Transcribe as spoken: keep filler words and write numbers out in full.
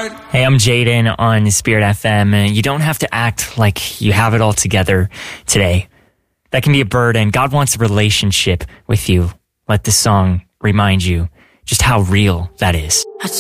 right. Hey, I'm Jaden on Spirit F M. You don't have to act like you have it all together today. That can be a burden. God wants a relationship with you. Let this song remind you just how real that is. I